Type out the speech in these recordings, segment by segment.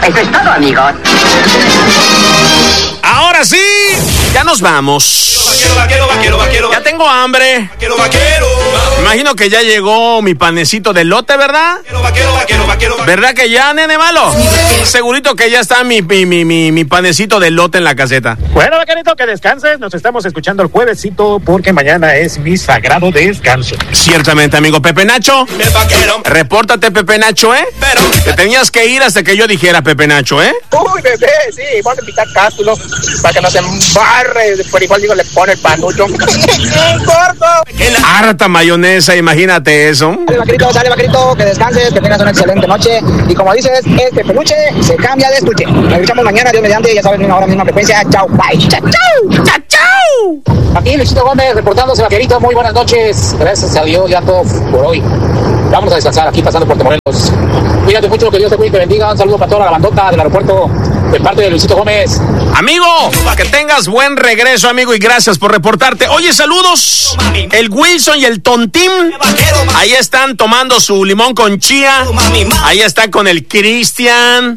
Eso es todo, amigos. Ahora sí, ya nos vamos. Vaquero. Ya tengo hambre. Vaquero. Imagino que ya llegó mi panecito de elote, ¿verdad? Vaquero. ¿Verdad que ya, nene malo? Segurito que ya está mi panecito de elote en la caseta. Bueno, vaquerito, que descanses. Nos estamos escuchando el juevesito porque mañana es mi sagrado descanso. Ciertamente, amigo. Pepe Nacho, Vaquero. repórtate, Pepe Nacho, ¿eh? Pero. Te tenías que ir hasta que yo dijera, Pepe Nacho, ¿eh? Uy, bebé, sí, vamos a picar cápsulo para que no se embarre. Por igual digo, le pone el panucho. ¡Corto! Harta mayonesa, imagínate eso. Dale, vaquerito, que descanses, que tengas una excelente noche. Y como dices, este peluche se cambia de estuche. Nos escuchamos mañana, Dios mediante, ya sabes, misma hora, misma frecuencia. Chao, bye. Chao. Aquí Luisito Gómez reportándose, vaquerito. Muy buenas noches. Gracias a Dios, ya todo por hoy. Vamos a descansar aquí pasando por Morelos. Cuídate mucho, que Dios te cuide y te bendiga. Un saludo para toda la bandota del aeropuerto de parte de Luisito Gómez. Amigo, que tengas buen regreso, amigo, y gracias por reportarte. Oye, saludos. El Wilson y el Tontín ahí están tomando su limón con chía. Ahí están con el Cristian.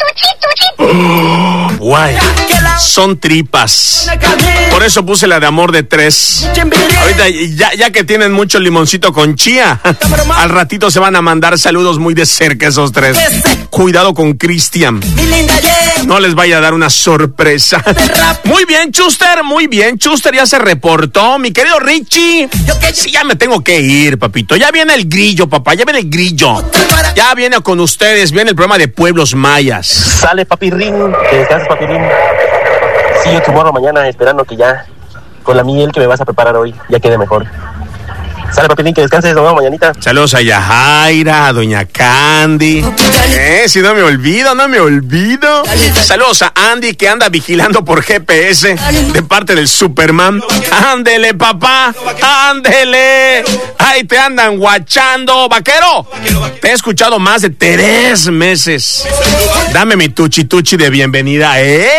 Guay, son tripas. Por eso puse la de amor de 3. Ahorita, ya que tienen mucho limoncito con chía, al ratito se van a mandar saludos muy de cerca esos 3. Cuidado con Cristian. No les vaya a dar una sorpresa. Muy bien, Chuster ya se reportó. Mi querido Richie. Sí, ya me tengo que ir, papito. Ya viene el grillo, papá, ya viene el grillo. Ya viene con ustedes, viene el programa de Pueblos Mayas. Sale, papirrín, que descanses, papirrín. See you tomorrow, mañana, esperando que ya con la miel que me vas a preparar hoy ya quede mejor. Sale, papirrín, que descanses, nos vemos mañanita. Saludos a Yajaira, a Doña Candy. Si no me olvido. Saludos a Andy, que anda vigilando por GPS de parte del Superman. Ándele, papá, ándele. Ahí te andan guachando, vaquero. Te he escuchado más de 3 meses. Dame mi tuchi de bienvenida,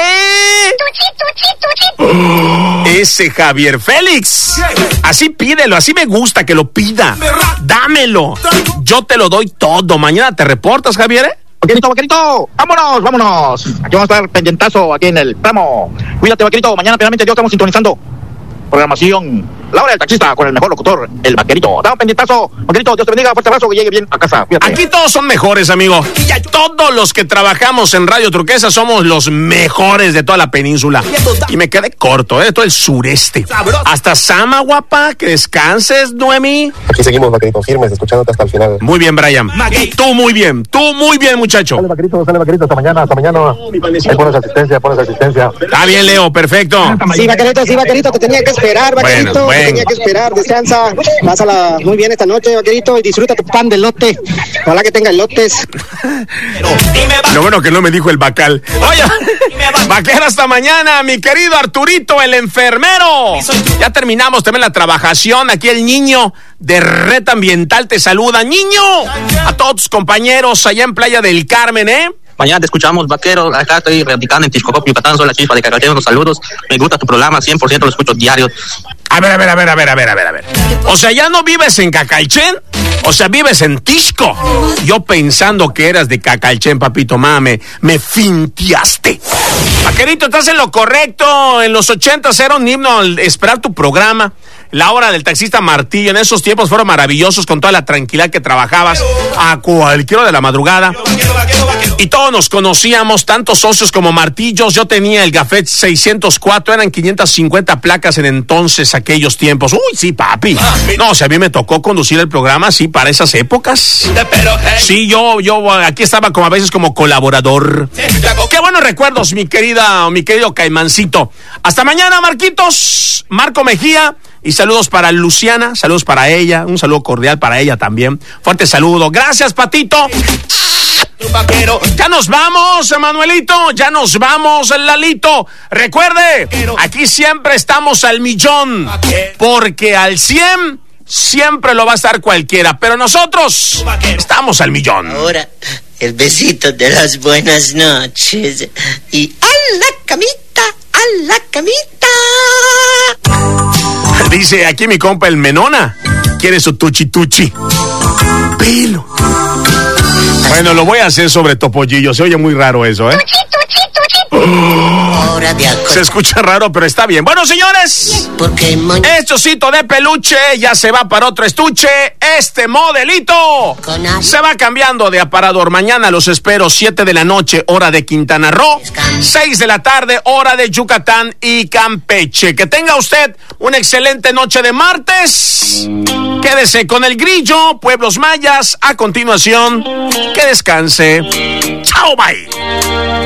Ese Javier Félix. Así pídelo, así me gusta que lo pida. Dámelo. Yo te lo doy todo. Mañana te reportas, Javier, Vaquerito, vámonos. Aquí vamos a estar pendientazo aquí en el tramo. Cuídate, vaquerito. Mañana, finalmente, Dios, estamos sintonizando programación La Hora del Taxista con el mejor locutor, el Vaquerito. Dame pendientazo, vaquerito. Dios te bendiga. Fuerte abrazo, que llegue bien a casa. Cuídate. Aquí todos son mejores, amigo. Todos los que trabajamos en Radio Turquesa somos los mejores de toda la península. Y me quedé corto, de todo el sureste. Hasta Sama, guapa, que descanses, Noemí. Aquí seguimos, vaquerito, firmes, escuchándote hasta el final. Muy bien, Brian. Tú muy bien, muchacho. Sale, vaquerito, hasta mañana. Ahí pones asistencia. Está bien, Leo, perfecto. Sí, vaquerito, te tenía que esperar, vaquerito. Bueno. Te tenía que esperar, descansa. Pásala muy bien esta noche, vaquerito, y disfruta tu pan de elote. Ojalá que tenga elotes. Lo bueno que no me dijo el bacal. Oye, vaquero, hasta mañana, mi querido Arturito, el enfermero. Ya terminamos también la trabajación. Aquí el niño de Red Ambiental te saluda. Niño, a todos tus compañeros allá en Playa del Carmen, Mañana te escuchamos, vaquero. Acá estoy radicando en Tixcoco, Yucatán, soy la chispa de Cacalchen. Los saludos. Me gusta tu programa, 100% lo escucho diario. A ver. O sea, ¿ya no vives en Cacalchen? O sea, vives en Tixco. Yo pensando que eras de Cacalchen, papito, me finteaste. Vaquerito, estás en lo correcto. En los 80 era un himno al esperar tu programa. La Hora del Taxista Martillo. En esos tiempos fueron maravillosos con toda la tranquilidad que trabajabas a cualquier hora de la madrugada. Y todos nos conocíamos, tantos socios como martillos. Yo tenía el Gafet 604, eran 550 placas en entonces, aquellos tiempos. Uy, sí, papi. No, o sea, a mí me tocó conducir el programa, sí, para esas épocas. Sí, yo aquí estaba como a veces como colaborador. Qué buenos recuerdos, mi querido Caimancito. Hasta mañana, Marquitos. Marco Mejía. Y saludos para Luciana, saludos para ella, un saludo cordial para ella también. Fuerte saludo. Gracias, Patito. Ya nos vamos, Emanuelito, ya nos vamos, Lalito. Recuerde, aquí siempre estamos al millón, porque al 100 siempre lo va a estar cualquiera, pero nosotros estamos al millón. Ahora, el besito de las buenas noches y a la camita. Dice aquí mi compa el Menona, quiere su tuchi. Pelo. Bueno, lo voy a hacer sobre Topollillo. Se oye muy raro eso, ¿eh? Hora de Se escucha raro, pero está bien. Bueno, señores, este osito de peluche ya se va para otro estuche. Este modelito se va cambiando de aparador. Mañana los espero 7 de la noche, hora de Quintana Roo, 6 de la tarde, hora de Yucatán y Campeche. Que tenga usted una excelente noche de martes. Quédese con el Grillo, Pueblos Mayas. A continuación, que descanse. Chao, bye.